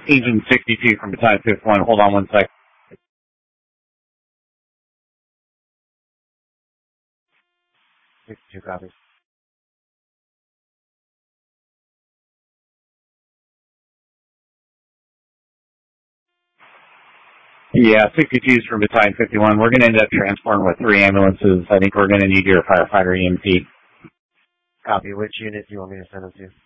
Agent 62 from Battalion 51. Hold on one sec. 62 copies. Yeah, 62's from Battalion 51. We're going to end up transporting with 3 ambulances. I think we're going to need your firefighter EMT. Copy. Which unit do you want me to send them to?